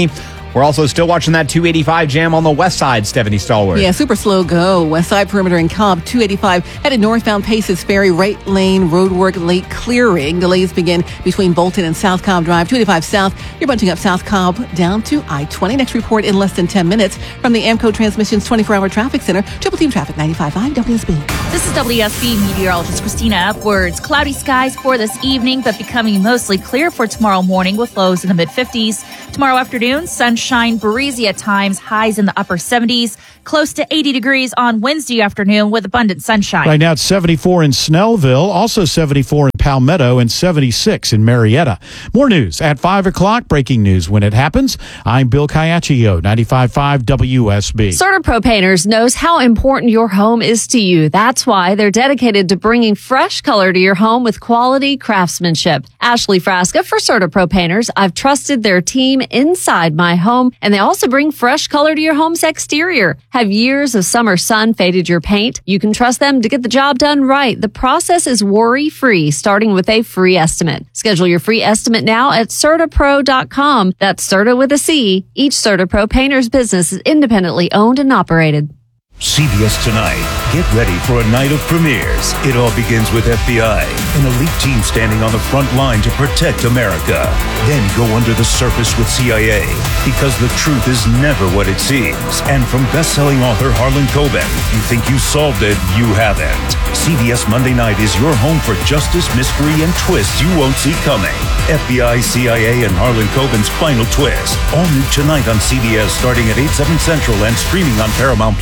We're also still watching that 285 jam on the west side, Stephanie Stallworth. Yeah, super slow go. West side perimeter and Cobb, 285. Headed northbound Paces Ferry, right lane, roadwork, late clearing. Delays begin between Bolton and South Cobb Drive, 285 south. You're bunching up South Cobb down to I-20. Next report in less than 10 minutes from the AMCO Transmissions 24-hour traffic center. Triple Team Traffic, 95.5 WSB. This is WSB meteorologist Christina Upwards. Cloudy skies for this evening, but becoming mostly clear for tomorrow morning with lows in the mid-50s. Tomorrow afternoon, sunshine, breezy at times, highs in the upper 70s, close to 80 degrees on Wednesday afternoon with abundant sunshine. Right now it's 74 in Snellville, also 74 in Palmetto, and 76 in Marietta. More news at 5 o'clock. Breaking news when it happens. I'm Bill Caiaccio, 95.5 WSB. CertaPro Painters knows how important your home is to you. That's why they're dedicated to bringing fresh color to your home with quality craftsmanship. Ashley Frasca for CertaPro Painters. I've trusted their team inside my home, and they also bring fresh color to your home's exterior. Have years of summer sun faded your paint? You can trust them to get the job done right. The process is worry-free, starting with a free estimate. Schedule your free estimate now at CertaPro.com. That's Certa with a C. Each CertaPro Painters business is independently owned and operated. CBS Tonight. Get ready for a night of premieres. It all begins with FBI, an elite team standing on the front line to protect America. Then go under the surface with CIA, because the truth is never what it seems. And from best-selling author Harlan Coben, you think you solved it, you haven't. CBS Monday Night is your home for justice, mystery, and twists you won't see coming. FBI, CIA, and Harlan Coben's final twist. All new tonight on CBS starting at 8/7 Central and streaming on Paramount+.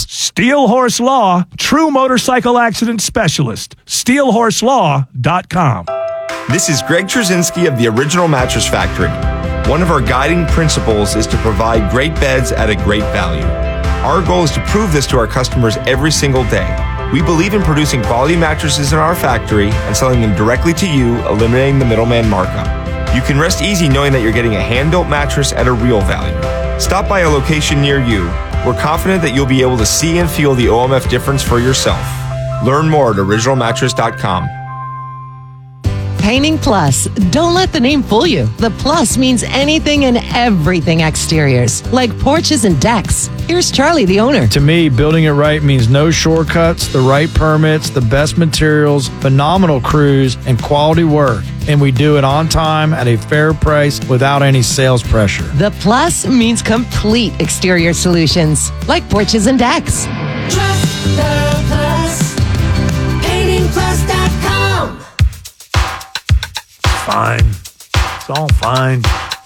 Steel Horse Law, true motorcycle accident specialist. SteelHorseLaw.com. This is Greg Trzynski of the Original Mattress Factory. One of our guiding principles is to provide great beds at a great value. Our goal is to prove this to our customers every single day. We believe in producing quality mattresses in our factory and selling them directly to you, eliminating the middleman markup. You can rest easy knowing that you're getting a hand-built mattress at a real value. Stop by a location near you. We're confident that you'll be able to see and feel the OMF difference for yourself. Learn more at originalmattress.com. Painting Plus. Don't let the name fool you. The Plus means anything and everything exteriors, like porches and decks. Here's Charlie, the owner. To me, building it right means no shortcuts, the right permits, the best materials, phenomenal crews, and quality work. And we do it on time at a fair price without any sales pressure. The Plus means complete exterior solutions, like porches and decks. Trust the Plus. PaintingPlus.com. Fine. It's all fine.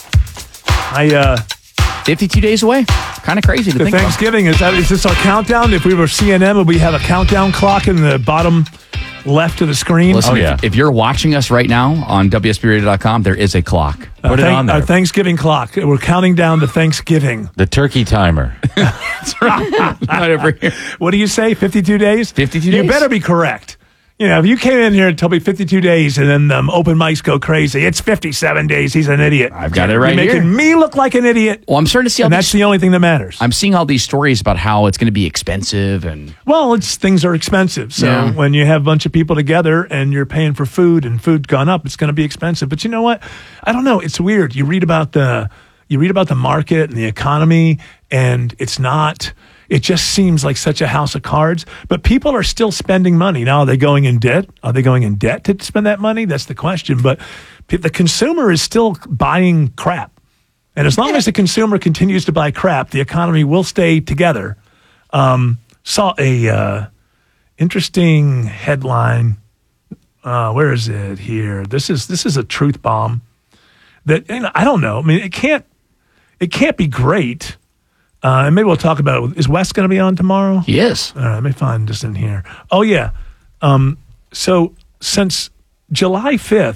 52 days away. Kind of crazy to think Thanksgiving, is this our countdown? If we were CNN, would we have a countdown clock in the bottom left of the screen? Listen, if you're watching us right now on WSBRadio.com, there is a clock. Put it on there. Our Thanksgiving clock. We're counting down to Thanksgiving. The turkey timer. That's right. Right over here. What do you say? 52 days? 52 days. You better be correct. You know, if you came in here and told me 52 days and then open mics go crazy, it's 57 days. He's an idiot. I've got it right You're here. making me look like an idiot. Well, I'm starting to see all and that's the only thing that matters. I'm seeing all these stories about how it's going to be expensive and Well, things are expensive. So when you have a bunch of people together and you're paying for food and food gone up, it's going to be expensive. But you know what? I don't know. It's weird. You read about the market and the economy, and it's not. It just seems like such a house of cards. But people are still spending money. Now, are they going in debt? Are they going in debt to spend that money? That's the question. But the consumer is still buying crap. And as long as the consumer continues to buy crap, the economy will stay together. Saw a interesting headline. Where is it here? This is a truth bomb. That I don't know. I mean, it can't be great. And maybe we'll talk about it. Is Wes going to be on tomorrow? Yes. All right, let me find this in here. Oh, yeah. So since July,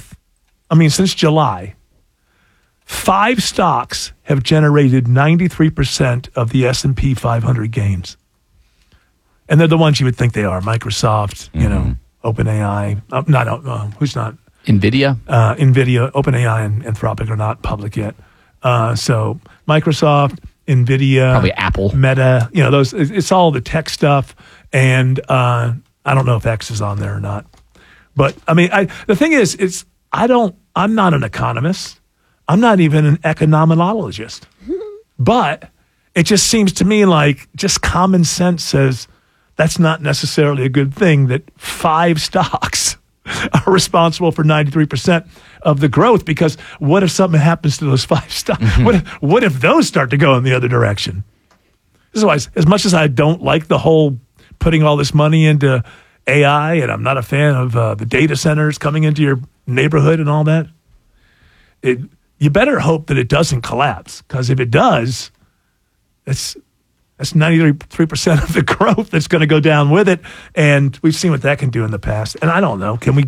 5 stocks have generated 93% of the S&P 500 gains. And they're the ones you would think they are. Microsoft, OpenAI. Who's not? NVIDIA? NVIDIA, OpenAI, and Anthropic are not public yet. So Microsoft, NVIDIA, probably Apple, Meta, those, it's all the tech stuff. And I don't know if X is on there or not. But I mean, the thing is, I'm not an economist. I'm not even an economologist. But it just seems to me like just common sense says that's not necessarily a good thing, that 5 stocks are responsible for 93% of the growth, because what if something happens to those 5 stocks? What if those start to go in the other direction? This is why, as much as I don't like the whole putting all this money into AI, and I'm not a fan of the data centers coming into your neighborhood and all that, you better hope that it doesn't collapse, because if it does, that's 93% of the growth that's going to go down with it, and we've seen what that can do in the past. And I don't know, can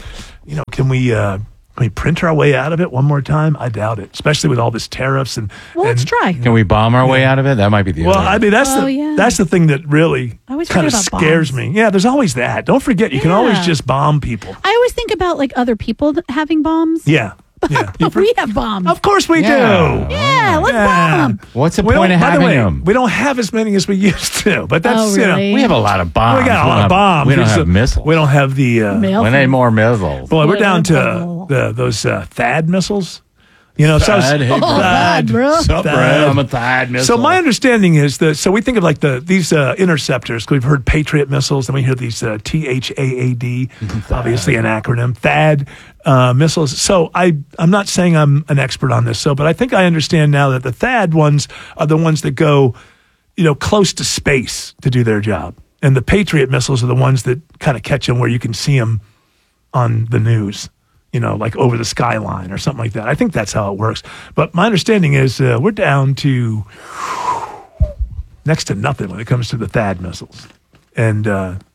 we print our way out of it one more time? I doubt it, especially with all this tariffs and. Well, let's try. Can we bomb our way out of it? That might be the. Well, other I mean that's the thing that really kind of scares me. Yeah, there's always that. Don't forget, you can always just bomb people. I always think about like other people having bombs. Yeah. Yeah. We have bombs. Of course we do. Yeah, let's bomb them. What's the point of having them? We don't have as many as we used to, but that's really? We have a lot of bombs. We got a lot of bombs. We don't have missiles. We don't have the. We need more missiles. Boy, we're down to those THAAD missiles. You know, THAAD, hey, bro. THAAD, bro. Sup, bro? I'm a THAAD missile. So my understanding is that, so we think of like these interceptors. We've heard Patriot missiles, and we hear these THAAD, obviously an acronym, THAAD missiles. So I'm not saying I'm an expert on this, but I think I understand now that the THAAD ones are the ones that go, close to space to do their job, and the Patriot missiles are the ones that kind of catch them where you can see them on the news. Like over the skyline or something like that. I think that's how it works. But my understanding is we're down to next to nothing when it comes to the THAAD missiles. And,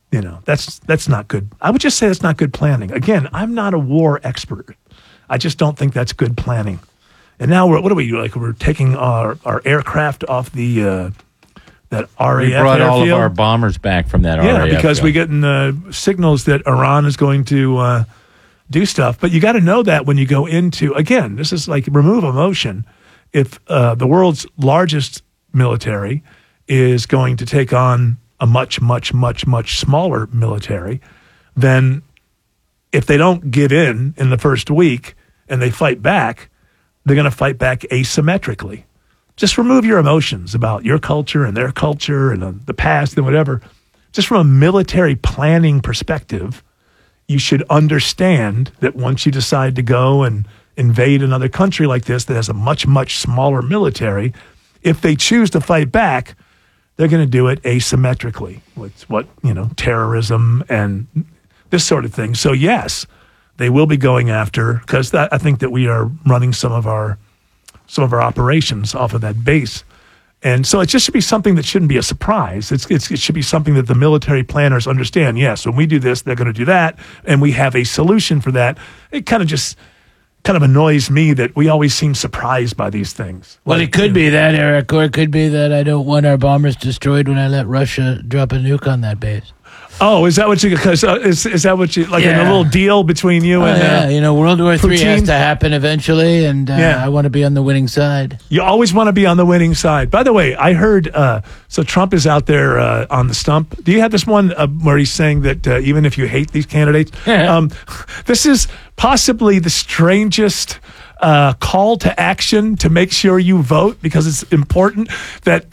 that's not good. I would just say that's not good planning. Again, I'm not a war expert. I just don't think that's good planning. And now what do we do? Like we're taking our aircraft off that RAF We brought all of airfield? our bombers back from that RAF. Yeah, because we're getting signals that Iran is going to do stuff. But you got to know that when you go into, again, this is like remove emotion. If the world's largest military is going to take on a much, much, much, much smaller military, then if they don't give in the first week and they fight back, they're going to fight back asymmetrically. Just remove your emotions about your culture and their culture and the past and whatever. Just from a military planning perspective, you should understand that once you decide to go and invade another country like this that has a much, much smaller military, if they choose to fight back, they're going to do it asymmetrically. It's terrorism and this sort of thing. So yes, they will be going after, because I think that we are running some of our operations off of that base. And so it just should be something that shouldn't be a surprise. It should be something that the military planners understand. Yes, when we do this, they're going to do that, and we have a solution for that. It kind of annoys me that we always seem surprised by these things. Well, it could be that, Eric, or it could be that I don't want our bombers destroyed when I let Russia drop a nuke on that base. Oh, is that what you? Because is that what you like? In a little deal between you and World War III Putin? has to happen eventually, and I want to be on the winning side. You always want to be on the winning side. By the way, I heard so Trump is out there on the stump. Do you have this one where he's saying that even if you hate these candidates, this is possibly the strangest call to action to make sure you vote, because it's important that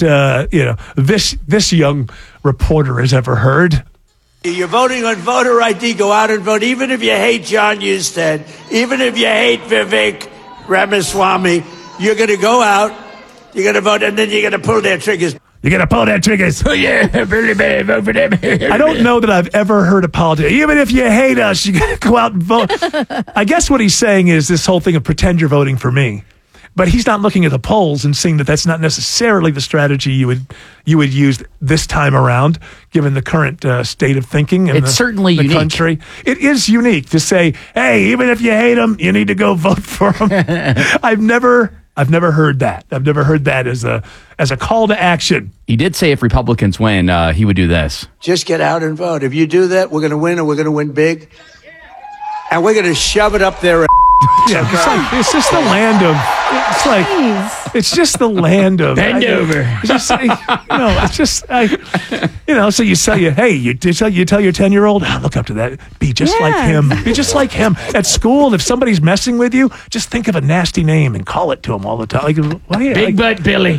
this young reporter has ever heard. You're voting on voter ID. Go out and vote. Even if you hate John Husted, even if you hate Vivek Ramaswamy, you're going to go out, you're going to vote, and then you're going to pull their triggers. You're going to pull their triggers. Oh, yeah, vote for them. I don't know that I've ever heard a politician, even if you hate us, you got to go out and vote. I guess what he's saying is this whole thing of pretend you're voting for me. But he's not looking at the polls and seeing that that's not necessarily the strategy you would use this time around, given the current state of thinking in certainly the unique. Country. It is unique to say, hey, even if you hate them, you need to go vote for them. I've never heard that. I've never heard that as a call to action. He did say if Republicans win, he would do this. Just get out and vote. If you do that, we're going to win, and we're going to win big. And we're going to shove it up there. Yeah, it's like, it's just the land of It's like it's just the land of Bend over. It's just, it's just so you tell you tell your 10-year-old, look up to that, be just like him, be just like him. At school, if somebody's messing with you, just think of a nasty name and call it to them all the time. Like, Big butt Billy.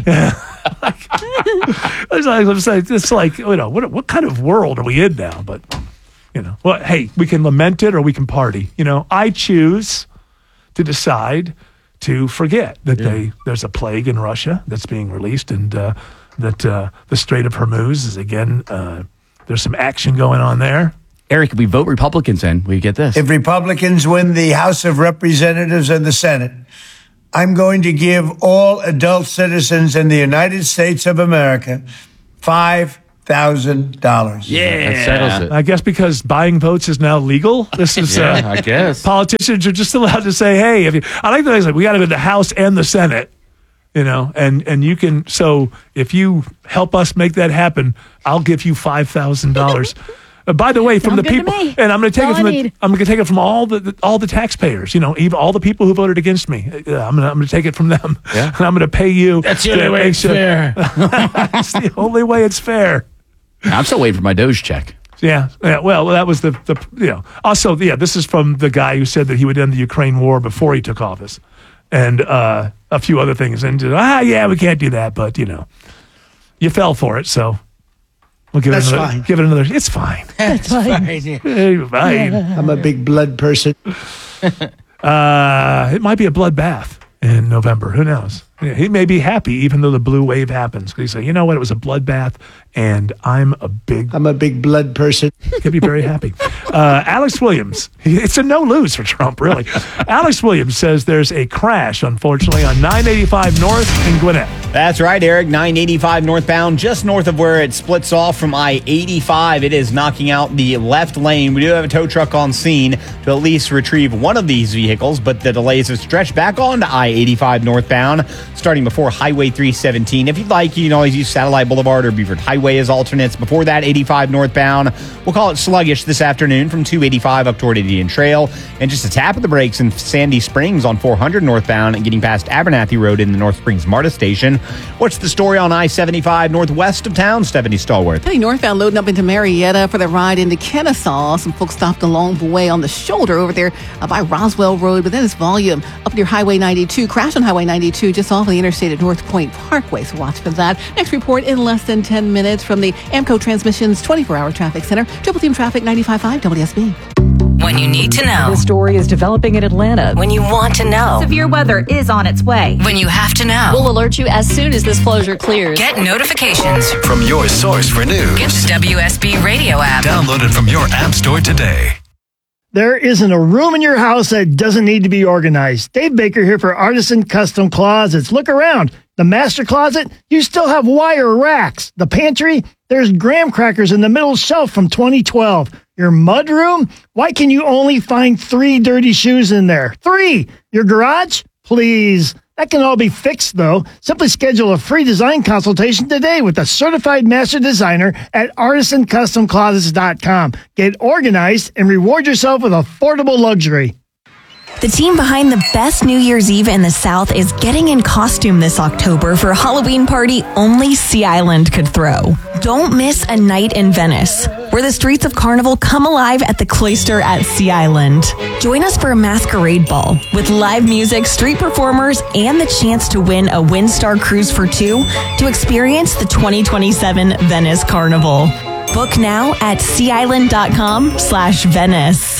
It's like what kind of world are we in now? But hey, we can lament it or we can party. I choose to decide to forget that there's a plague in Russia that's being released, and that the Strait of Hormuz is again. There's some action going on there. Eric, if we vote Republicans in, we get this. If Republicans win the House of Representatives and the Senate, I'm going to give all adult citizens in the United States of America $5,000. Yeah, that settles it. I guess because buying votes is now legal. This is, I guess politicians are just allowed to say, "Hey, I like the way we got to go to the House and the Senate." And you can. So if you help us make that happen, I'll give you $5,000. By the way, from the people, and I'm going to take it from all the taxpayers. Even all the people who voted against me. I'm going to take it from them, and I'm going to pay you. That's the only way it's fair. That's the only way it's fair. I'm still waiting for my Doge check. Yeah. Well, that was the. Also, this is from the guy who said that he would end the Ukraine war before he took office, and a few other things. And we can't do that, but you fell for it, so. We'll give it another. Give it another. It's fine. That's fine. Fine. I'm a big blood person. It might be a bloodbath in November. Who knows? He may be happy even though the blue wave happens. He say, you know what? It was a bloodbath, and I'm a big blood person. Could be very happy. Alex Williams. It's a no lose for Trump, really. Alex Williams says there's a crash, unfortunately, on 985 North in Gwinnett. That's right, Eric. 985 northbound, just north of where it splits off from I-85. It is knocking out the left lane. We do have a tow truck on scene to at least retrieve one of these vehicles, but the delays have stretched back onto I-85 northbound, starting before Highway 317. If you'd like, you can always use Satellite Boulevard or Beaufort Highway as alternates. Before that, 85 northbound. We'll call it sluggish this afternoon from 285 up toward Indian Trail. And just a tap of the brakes in Sandy Springs on 400 northbound and getting past Abernathy Road in the North Springs MARTA station. What's the story on I-75 northwest of town? Stephanie Stallworth. Heading northbound, loading up into Marietta for the ride into Kennesaw. Some folks stopped along the way on the shoulder over there by Roswell Road, but then it's volume up near Highway 92. Crash on Highway 92 just off the interstate at North Point Parkway, so watch for that. Next report in less than 10 minutes from the AMCO Transmissions 24-hour traffic center. Triple Team Traffic 95.5 WSB. When you need to know. The story is developing in Atlanta. When you want to know. Severe weather is on its way. When you have to know. We'll alert you as soon as this closure clears. Get notifications from your source for news. Get the WSB radio app. Download it from your app store today. There isn't a room in your house that doesn't need to be organized. Dave Baker here for Artisan Custom Closets. Look around. The master closet, you still have wire racks. The pantry, there's graham crackers in the middle shelf from 2012. Your mud room, why can you only find 3 dirty shoes in there? 3! Your garage? Please. That can all be fixed, though. Simply schedule a free design consultation today with a certified master designer at artisancustomclosets.com. Get organized and reward yourself with affordable luxury. The team behind the best New Year's Eve in the South is getting in costume this October for a Halloween party only Sea Island could throw. Don't miss a night in Venice, where the streets of Carnival come alive at the Cloister at Sea Island. Join us for a masquerade ball with live music, street performers, and the chance to win a WindStar cruise for 2 to experience the 2027 Venice Carnival. Book now at seaisland.com/Venice.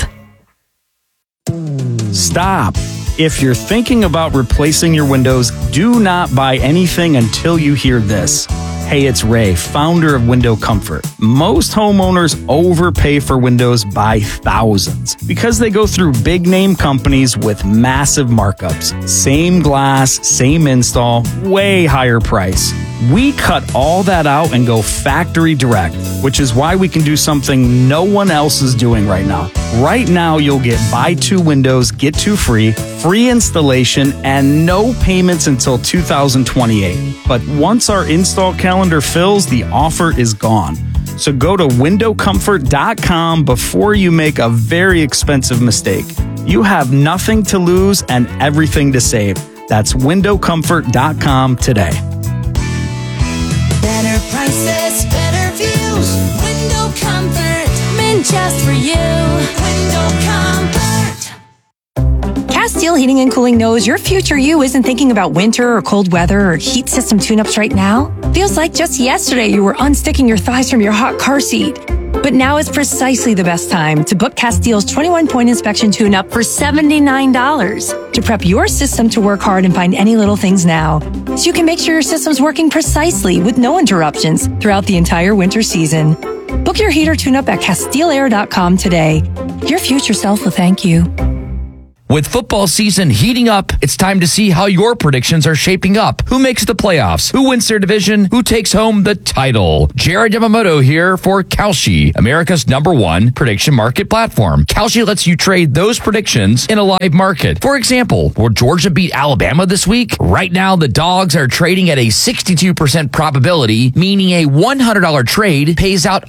Stop. If you're thinking about replacing your windows, do not buy anything until you hear this. Hey, it's Ray, founder of Window Comfort. Most homeowners overpay for windows by thousands because they go through big name companies with massive markups. Same glass, same install, way higher price. We cut all that out and go factory direct, which is why we can do something no one else is doing right now. Right now, you'll get buy 2 windows, get 2 free, free installation, and no payments until 2028. But once our install calendar fills, the offer is gone. So go to windowcomfort.com before you make a very expensive mistake. You have nothing to lose and everything to save. That's windowcomfort.com today. Better prices, better views. Window Comfort, meant just for you. Window Comfort. Castile Heating and Cooling knows your future you isn't thinking about winter or cold weather or heat system tune-ups right now. Feels like just yesterday you were unsticking your thighs from your hot car seat. But now is precisely the best time to book Castile's 21-point inspection tune-up for $79 to prep your system to work hard and find any little things now, so you can make sure your system's working precisely with no interruptions throughout the entire winter season. Book your heater tune-up at CastileAir.com today. Your future self will thank you. With football season heating up, it's time to see how your predictions are shaping up. Who makes the playoffs? Who wins their division? Who takes home the title? Jared Yamamoto here for Kalshi, America's #1 prediction market platform. Kalshi lets you trade those predictions in a live market. For example, will Georgia beat Alabama this week? Right now, the Dogs are trading at a 62% probability, meaning a $100 trade pays out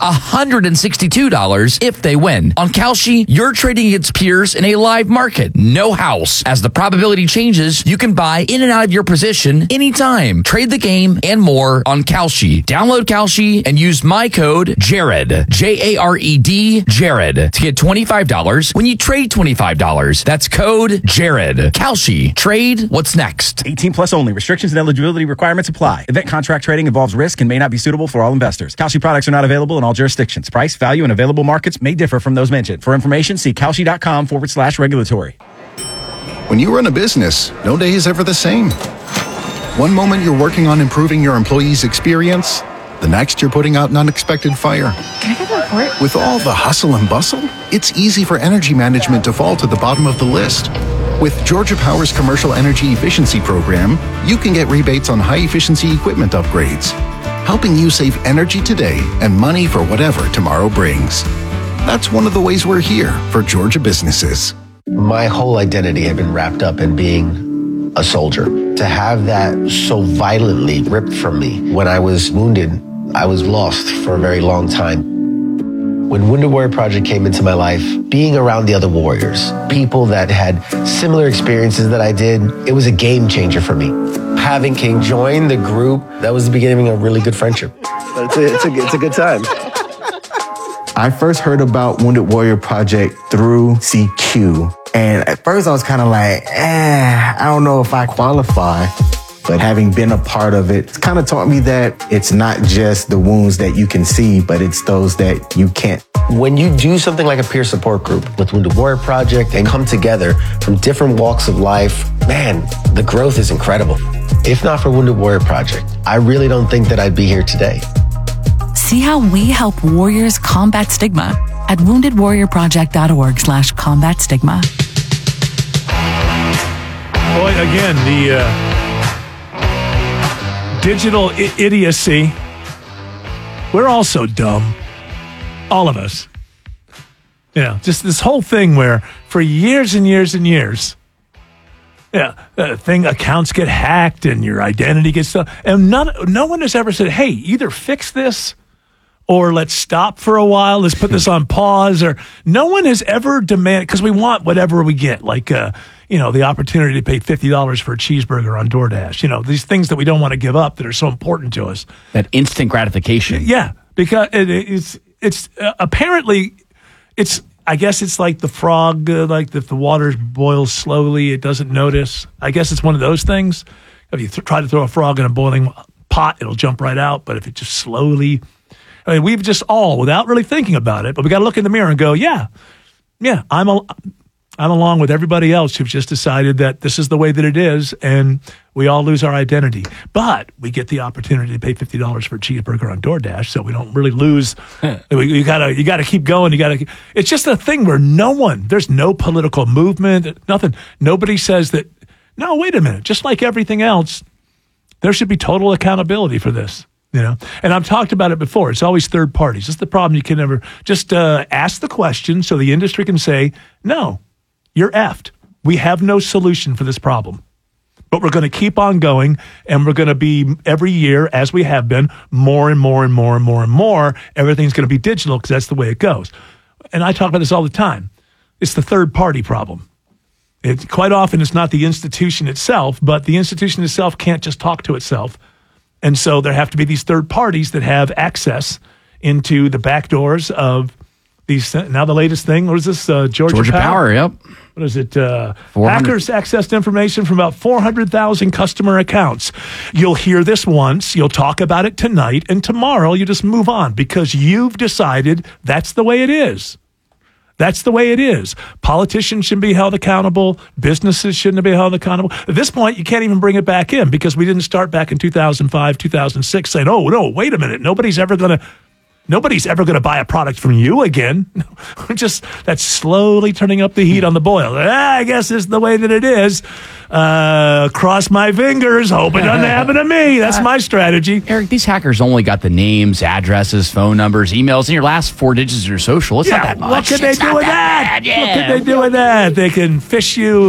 $162 if they win. On Kalshi, you're trading against peers in a live market. No house. As the probability changes, you can buy in and out of your position anytime. Trade the game and more on Kalshi. Download Kalshi and use my code JARED, J-A-R-E-D, Jared, to get $25 when you trade $25. That's code JARED. Kalshi. Trade what's next. 18 plus only. Restrictions and eligibility requirements apply. Event contract trading involves risk and may not be suitable for all investors. Kalshi products are not available in all jurisdictions. Price, value, and available markets may differ from those mentioned. For information, see Kalshi.com/regulatory. When you run a business, no day is ever the same. One moment you're working on improving your employees' experience, the next you're putting out an unexpected fire. Can I get the report? With all the hustle and bustle, it's easy for energy management to fall to the bottom of the list. With Georgia Power's Commercial Energy Efficiency Program, you can get rebates on high-efficiency equipment upgrades, helping you save energy today and money for whatever tomorrow brings. That's one of the ways we're here for Georgia businesses. My whole identity had been wrapped up in being a soldier. To have that so violently ripped from me when I was wounded, I was lost for a very long time. When Wounded Warrior Project came into my life, being around the other warriors, people that had similar experiences that I did, it was a game changer for me. Having King join the group, that was the beginning of a really good friendship. It's a good time. I first heard about Wounded Warrior Project through CQ. And at first I was kind of like, I don't know if I qualify. But having been a part of it, it's kind of taught me that it's not just the wounds that you can see, but it's those that you can't. When you do something like a peer support group with Wounded Warrior Project and come together from different walks of life, man, the growth is incredible. If not for Wounded Warrior Project, I really don't think that I'd be here today. See how we help warriors combat stigma at woundedwarriorproject.org/combat stigma. Boy, again, the digital idiocy. We're all so dumb. All of us. You know, just this whole thing where for years and years and years, accounts get hacked and your identity gets stolen. And no one has ever said, hey, either fix this or let's stop for a while. Let's put this on pause. Or no one has ever demanded, because we want whatever we get, like, the opportunity to pay $50 for a cheeseburger on DoorDash. These things that we don't want to give up that are so important to us. That instant gratification. Yeah, because it's apparently, I guess it's like the frog, like if the water boils slowly, it doesn't notice. I guess it's one of those things. If you try to throw a frog in a boiling pot, it'll jump right out. But if it just slowly... I mean, we've just all, without really thinking about it, but we got to look in the mirror and go, yeah, I'm along with everybody else who've just decided that this is the way that it is, and we all lose our identity. But we get the opportunity to pay $50 for a cheeseburger on DoorDash, so we don't really lose. You gotta keep going. It's just a thing where there's no political movement, nothing. Nobody says that. No, wait a minute. Just like everything else, there should be total accountability for this. And I've talked about it before. It's always third parties. That's the problem. You can never just ask the question so the industry can say, no, you're effed. We have no solution for this problem. But we're going to keep on going, and we're going to be, every year, as we have been, more and more and more and more and more. Everything's going to be digital because that's the way it goes. And I talk about this all the time. It's the third party problem. Quite often it's not the institution itself, but the institution itself can't just talk to itself. And so there have to be these third parties that have access into the back doors of these. Now the latest thing, what is this? Georgia Power, yep. What is it? Hackers accessed information from about 400,000 customer accounts. You'll hear this once. You'll talk about it tonight. And tomorrow you just move on because you've decided that's the way it is. That's the way it is. Politicians shouldn't be held accountable. Businesses shouldn't be held accountable. At this point, you can't even bring it back in because we didn't start back in 2005, 2006 saying, oh, no, wait a minute. Nobody's ever going to buy a product from you again. That's slowly turning up the heat on the boil. I guess it's the way that it is. Cross my fingers. Hope it doesn't happen to me. That's my strategy. Eric, these hackers only got the names, addresses, phone numbers, emails, and your last 4 digits of your social. It's not that much. What can they do with that? What can they do with that? They can fish you.